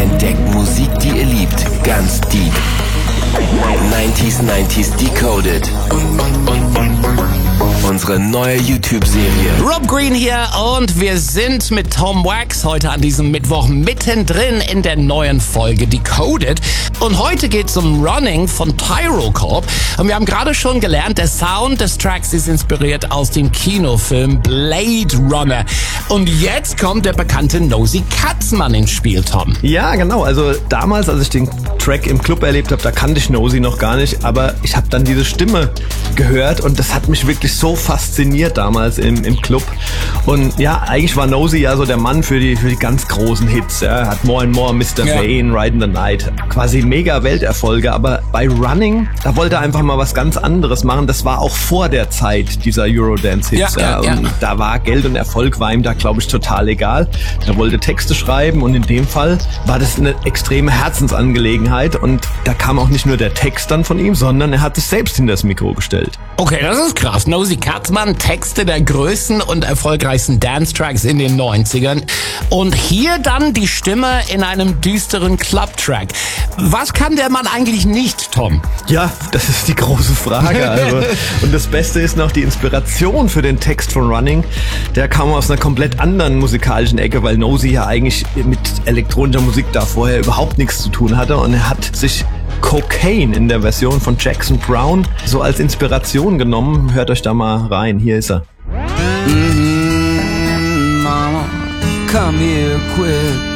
Entdeckt Musik, die ihr liebt, ganz deep. 90s Decoded. Unsere neue YouTube-Serie. Rob Green hier und wir sind mit Tom Wax heute an diesem Mittwoch mittendrin in der neuen Folge Decoded. Und heute geht's um Running von Tyro Corp. Und wir haben gerade schon gelernt, der Sound des Tracks ist inspiriert aus dem Kinofilm Blade Runner. Und jetzt kommt der bekannte Nosy Katzmann ins Spiel, Tom. Ja, genau. Also damals, als ich den Track im Club erlebt habe, da kannte ich Nosy noch gar nicht. Aber ich habe dann diese Stimme gehört und das hat mich wirklich so fasziniert damals im Club. Und ja, eigentlich war Nosy ja so der Mann für die ganz großen Hits. Er hat More and More, Mr. Vane, Ride in the Night. Quasi mega Welterfolge. Aber bei Running, da wollte er einfach mal was ganz anderes machen. Das war auch vor der Zeit dieser Eurodance-Hits. Und da war Geld und Erfolg war ihm da, glaube ich, total egal. Er wollte Texte schreiben und in dem Fall war das eine extreme Herzensangelegenheit. Und da kam auch nicht nur der Text dann von ihm, sondern er hat es selbst hinter das Mikro gestellt. Okay, das ist krass. Nosy Katzmann, Texte der größten und erfolgreichsten Dance-Tracks in den 90ern. Und hier dann die Stimme in einem düsteren Club-Track. Was kann der Mann eigentlich nicht, Tom? Ja, das ist die große Frage. Also. Und das Beste ist noch, die Inspiration für den Text von Running, der kam aus einer komplett anderen musikalischen Ecke, weil Nosy ja eigentlich mit elektronischer Musik da vorher überhaupt nichts zu tun hatte. Und er hat sich Cocaine in der Version von Jackson Browne so als Inspiration genommen. Hört euch da mal rein. Hier ist er. Mama, come here quick.